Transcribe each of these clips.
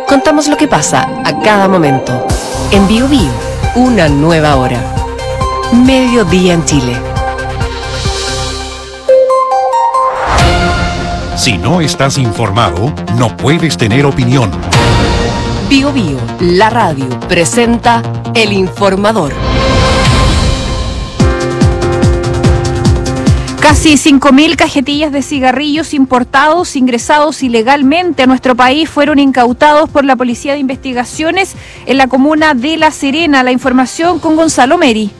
Contamos lo que pasa a cada momento. En Bio Bio, una nueva hora. Mediodía en Chile. Si no estás informado, no puedes tener opinión. Bio Bio, la radio, presenta El Informador. Casi 5.000 cajetillas de cigarrillos importados, ingresados ilegalmente a nuestro país, fueron incautados por la Policía de Investigaciones en la comuna de La Serena. La información con Gonzalo Meri.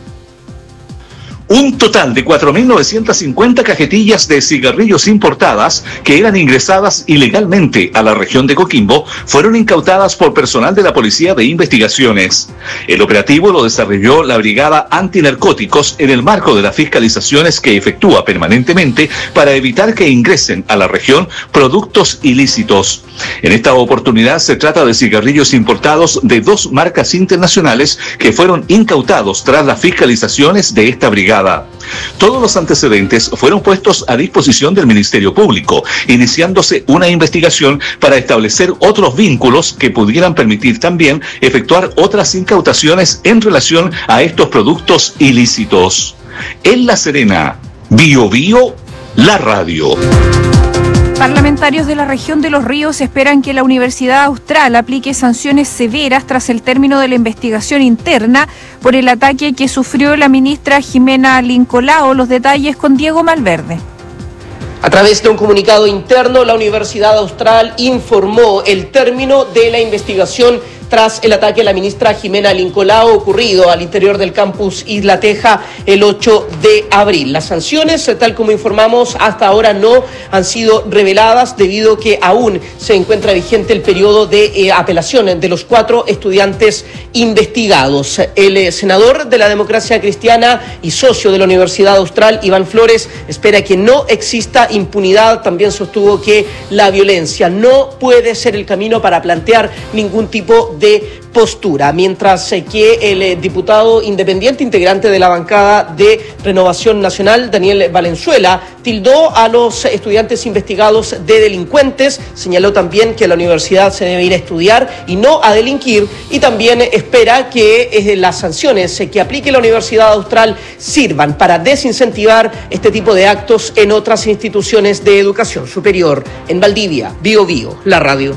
Un total de 4.950 cajetillas de cigarrillos importadas que eran ingresadas ilegalmente a la región de Coquimbo fueron incautadas por personal de la Policía de Investigaciones. El operativo lo desarrolló la Brigada Antinarcóticos en el marco de las fiscalizaciones que efectúa permanentemente para evitar que ingresen a la región productos ilícitos. En esta oportunidad se trata de cigarrillos importados de 2 marcas internacionales que fueron incautados tras las fiscalizaciones de esta brigada. Todos los antecedentes fueron puestos a disposición del Ministerio Público, iniciándose una investigación para establecer otros vínculos que pudieran permitir también efectuar otras incautaciones en relación a estos productos ilícitos. En La Serena, Bio Bio, la radio. Parlamentarios de la región de Los Ríos esperan que la Universidad Austral aplique sanciones severas tras el término de la investigación interna por el ataque que sufrió la ministra Jimena Lincolao. Los detalles con Diego Malverde. A través de un comunicado interno, la Universidad Austral informó el término de la investigación tras el ataque a la ministra Jimena Lincolao ocurrido al interior del campus Isla Teja el 8 de abril. Las sanciones, tal como informamos, hasta ahora no han sido reveladas debido a que aún se encuentra vigente el periodo de apelación de los 4 estudiantes investigados. El senador de la Democracia Cristiana y socio de la Universidad Austral, Iván Flores, espera que no exista impunidad. También sostuvo que la violencia no puede ser el camino para plantear ningún tipo de postura, mientras que el diputado independiente integrante de la bancada de Renovación Nacional, Daniel Valenzuela, tildó a los estudiantes investigados de delincuentes, señaló también que a la universidad se debe ir a estudiar y no a delinquir, y también espera que las sanciones que aplique la Universidad Austral sirvan para desincentivar este tipo de actos en otras instituciones de educación superior. En Valdivia, Bio Bio, la radio.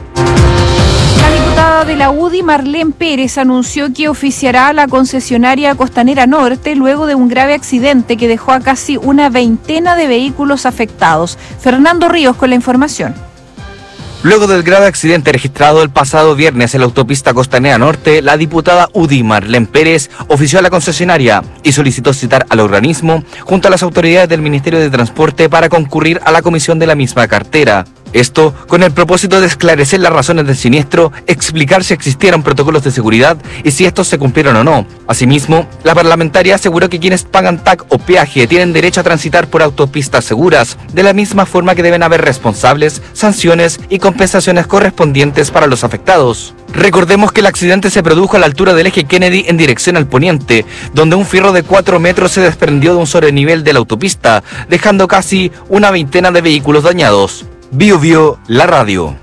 La diputada de la UDI, Marlene Pérez, anunció que oficiará a la concesionaria Costanera Norte luego de un grave accidente que dejó a casi una veintena de vehículos afectados. Fernando Ríos con la información. Luego del grave accidente registrado el pasado viernes en la autopista Costanera Norte, la diputada UDI, Marlene Pérez, ofició a la concesionaria y solicitó citar al organismo junto a las autoridades del Ministerio de Transporte para concurrir a la comisión de la misma cartera. Esto con el propósito de esclarecer las razones del siniestro, explicar si existieron protocolos de seguridad y si estos se cumplieron o no. Asimismo, la parlamentaria aseguró que quienes pagan TAC o peaje tienen derecho a transitar por autopistas seguras, de la misma forma que deben haber responsables, sanciones y compensaciones correspondientes para los afectados. Recordemos que el accidente se produjo a la altura del eje Kennedy en dirección al poniente, donde un fierro de 4 metros se desprendió de un sobrenivel de la autopista, dejando casi una veintena de vehículos dañados. Bio Bio, la radio.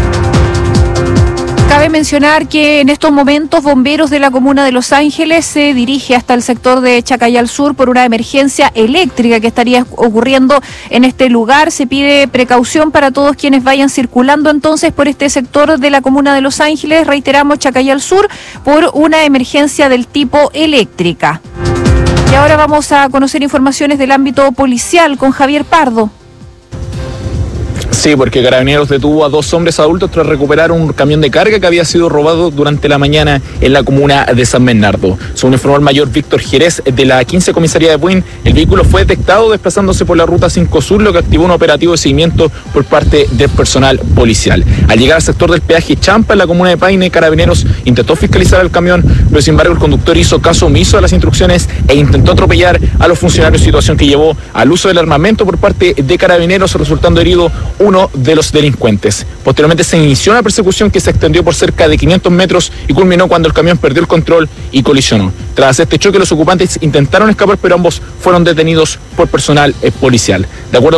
Cabe mencionar que en estos momentos bomberos de la comuna de Los Ángeles se dirige hasta el sector de Chacayal Sur por una emergencia eléctrica que estaría ocurriendo en este lugar. Se pide precaución para todos quienes vayan circulando entonces por este sector de la comuna de Los Ángeles, reiteramos, Chacayal Sur, por una emergencia del tipo eléctrica. Y ahora vamos a conocer informaciones del ámbito policial con Javier Pardo. Sí, porque Carabineros detuvo a 2 hombres adultos tras recuperar un camión de carga que había sido robado durante la mañana en la comuna de San Bernardo. Según informó el mayor Víctor Jerez de la 15 Comisaría de Puin, el vehículo fue detectado desplazándose por la ruta 5 Sur, lo que activó un operativo de seguimiento por parte del personal policial. Al llegar al sector del peaje Champa, en la comuna de Paine, Carabineros intentó fiscalizar el camión, pero sin embargo el conductor hizo caso omiso a las instrucciones e intentó atropellar a los funcionarios, situación que llevó al uso del armamento por parte de Carabineros, resultando herido uno de los delincuentes. Posteriormente se inició una persecución que se extendió por cerca de 500 metros y culminó cuando el camión perdió el control y colisionó. Tras este choque, los ocupantes intentaron escapar, pero ambos fueron detenidos por personal policial. De acuerdo